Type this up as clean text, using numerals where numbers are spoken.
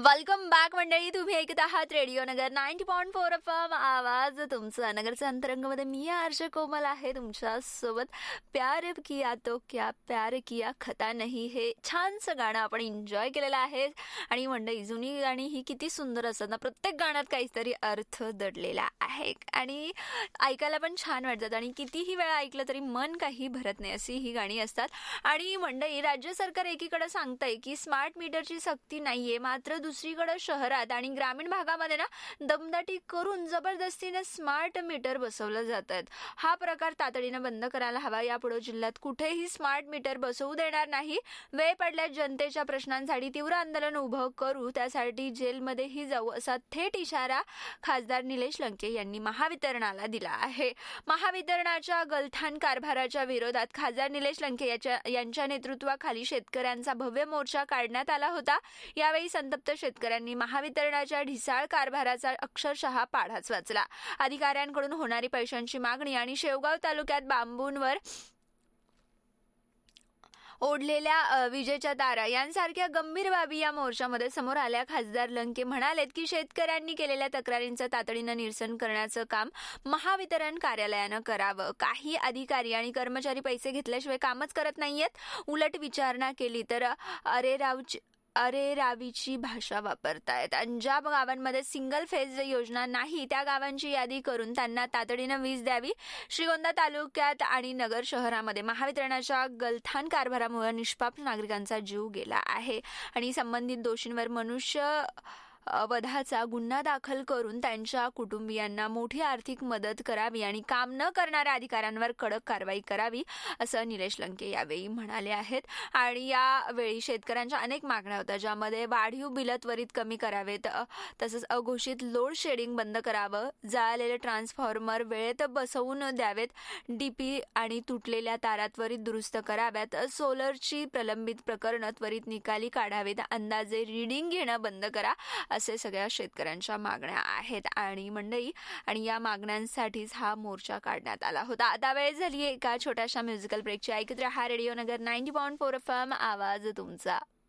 Welcome back मंडळी. तुम्ही ऐकत आहात रेडिओ नगर 90.4 FM. आवाज तुमचा नगरच्या अंतरंगामध्ये मी आरजे कोमल आहे तुमच्या सोबत. प्यार किया तो क्या प्यार किया खता नाही हे छानसं गाणं आपण एन्जॉय केलेलं आहे. आणि मंडळी जुनी गाणी ही किती सुंदर असतात ना, प्रत्येक गाण्यात काहीतरी अर्थ दडलेला आहे आणि ऐकायला पण छान वाटतात आणि कितीही वेळा ऐकलं तरी मन काही भरत नाही अशी ही गाणी असतात. आणि मंडळी राज्य सरकार एकीकडे सांगतंय की स्मार्ट मीटरची सक्ती नाहीये, मात्र दुसरीकडे शहरात आणि ग्रामीण भागामध्ये ना दमदाटी करून जबरदस्तीने स्मार्ट मीटर बसवलं जातात. हा प्रकार तातडीनं बंद करायला हवा. यापुढे जिल्ह्यात कुठेही स्मार्ट मीटर बसवू देणार नाही. वेळ पडल्यास जनतेच्या प्रश्नांसाठी तीव्र आंदोलन उभं करू, त्यासाठी जेलमध्येही जाऊ असा थेट इशारा खासदार निलेश लंके यांनी महावितरणाला दिला आहे. महावितरणाच्या गलथान कारभाराच्या विरोधात खासदार निलेश लंके यांच्या नेतृत्वाखाली शेतकऱ्यांचा भव्य मोर्चा काढण्यात आला होता. यावेळी संतप्त शेतकऱ्यांनी महावितरणाच्या ढिसाळ कारभाराचा अक्षरशः पाढाच वाचला. अधिकाऱ्यांकडून होणारी पैशांची मागणी आणि शेवगाव तालुक्यात बांबूंवर ओढलेल्या विजेच्या तारा यांसारख्या गंभीर बाबी या मोर्चामध्ये समोर आल्या. खासदार लंके म्हणालेत की शेतकऱ्यांनी केलेल्या तक्रारींचं तातडीनं निरसन करण्याचं काम महावितरण कार्यालयानं करावं. काही अधिकारी आणि कर्मचारी पैसे घेतल्याशिवाय कामच करत नाहीयेत. उलट विचारणा केली तर अरेरावीची भाषा वापरतायत. ज्या गावांमध्ये सिंगल फेज योजना नाही त्या गावांची यादी करून त्यांना तातडीनं वीज द्यावी. श्रीगोंदा तालुक्यात आणि नगर शहरामध्ये महावितरणाच्या गलथान कारभारामुळे निष्पाप नागरिकांचा जीव गेला आहे आणि संबंधित दोषींवर मनुष्य वधाचा गुन्हा दाखल करून त्यांच्या कुटुंबियांना मोठी आर्थिक मदत करावी आणि काम न करणाऱ्या अधिकाऱ्यांवर कडक कारवाई करावी असं निलेश लंके यावेळी म्हणाले आहेत. आणि यावेळी शेतकऱ्यांच्या अनेक मागण्या होत्या, ज्यामध्ये वाढीव बिलं त्वरित कमी करावेत, तसंच अघोषित लोड शेडिंग बंद करावं, जळालेले ट्रान्सफॉर्मर वेळेत बसवून द्यावेत, डीपी आणि तुटलेल्या तारा त्वरित दुरुस्त कराव्यात, सोलरची प्रलंबित प्रकरणं त्वरित निकाली काढावेत, अंदाजे रीडिंग घेणं बंद करा असे सगळ्या शेतकऱ्यांच्या मागण्या आहेत. आणि मंडळी आणि या मागण्यांसाठीच हा मोर्चा काढण्यात आला होता. आता वेळ झाली एका छोट्याशा म्युझिकल ब्रेकची. ऐकत रहा रेडिओ नगर 90.4 FM. आवाज तुमचा.